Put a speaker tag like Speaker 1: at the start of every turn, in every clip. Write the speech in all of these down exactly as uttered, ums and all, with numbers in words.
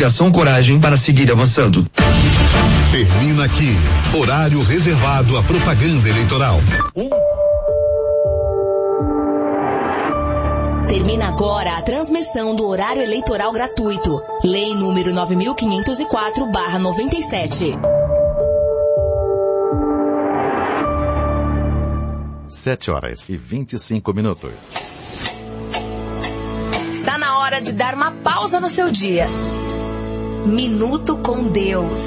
Speaker 1: dedicação, coragem para seguir avançando.
Speaker 2: Termina aqui, horário reservado à propaganda eleitoral. Um...
Speaker 3: Termina agora a transmissão do horário eleitoral gratuito. Lei número nove mil quinhentos e quatro barra noventa e sete.
Speaker 4: Sete horas e vinte e cinco minutos.
Speaker 3: Está na hora de dar uma pausa no seu dia. Minuto com Deus.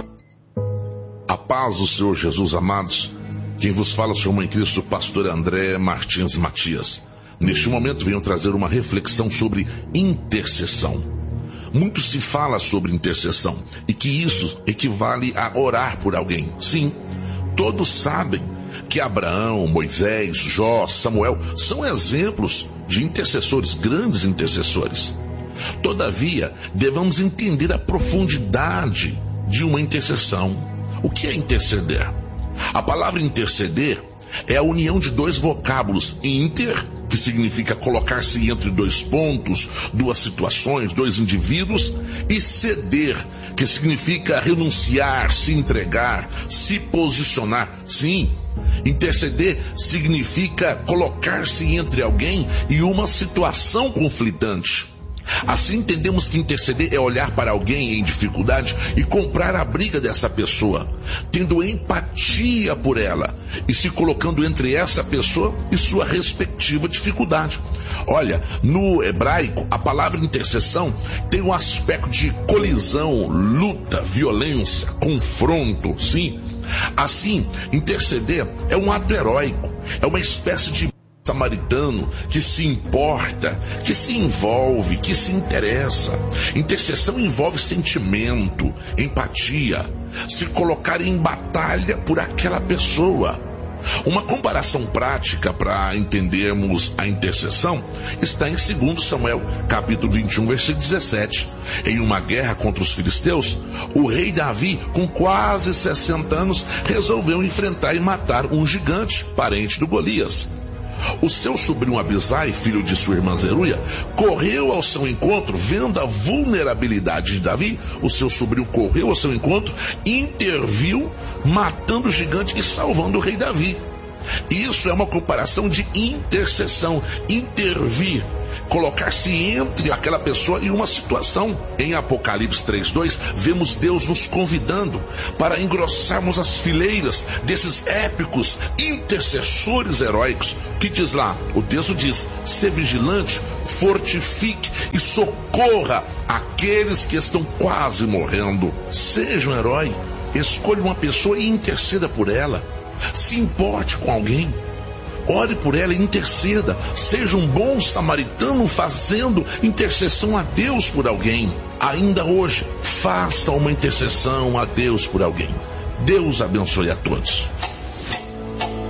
Speaker 5: A paz do Senhor Jesus, amados. Quem vos fala, Senhor Mãe Cristo, pastor André Martins Matias. Neste momento venho trazer uma reflexão sobre intercessão. Muito se fala sobre intercessão e que isso equivale a orar por alguém. Sim, todos sabem que Abraão, Moisés, Jó, Samuel são exemplos de intercessores, grandes intercessores. Todavia, devemos entender a profundidade de uma intercessão. O que é interceder? A palavra interceder é a união de dois vocábulos, inter, que significa colocar-se entre dois pontos, duas situações, dois indivíduos, e ceder, que significa renunciar, se entregar, se posicionar. Sim, interceder significa colocar-se entre alguém e uma situação conflitante. Assim entendemos que interceder é olhar para alguém em dificuldade e comprar a briga dessa pessoa, tendo empatia por ela e se colocando entre essa pessoa e sua respectiva dificuldade. Olha, no hebraico, a palavra intercessão tem um aspecto de colisão, luta, violência, confronto, sim. Assim, interceder é um ato heróico, é uma espécie de samaritano que se importa, que se envolve, que se interessa. Intercessão envolve sentimento, empatia, se colocar em batalha por aquela pessoa. Uma comparação prática para entendermos a intercessão está em segundo Samuel, capítulo vinte e um, versículo dezessete. Em uma guerra contra os filisteus, o rei Davi, com quase sessenta anos, resolveu enfrentar e matar um gigante, parente do Golias. O seu sobrinho Abisai, filho de sua irmã Zeruia, correu ao seu encontro, vendo a vulnerabilidade de Davi. O seu sobrinho correu ao seu encontro, interviu, matando o gigante e salvando o rei Davi. Isso é uma comparação de intercessão, intervir, colocar-se entre aquela pessoa e uma situação. Em Apocalipse três, dois, vemos Deus nos convidando para engrossarmos as fileiras desses épicos intercessores heróicos, que diz lá, o texto diz, ser vigilante, fortifique e socorra aqueles que estão quase morrendo. Seja um herói, escolha uma pessoa e interceda por ela. Se importe com alguém, ore por ela e interceda. Seja um bom samaritano fazendo intercessão a Deus por alguém. Ainda hoje, faça uma intercessão a Deus por alguém. Deus abençoe a todos.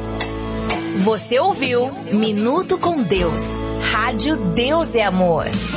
Speaker 3: Você ouviu Minuto com Deus. Rádio Deus é Amor.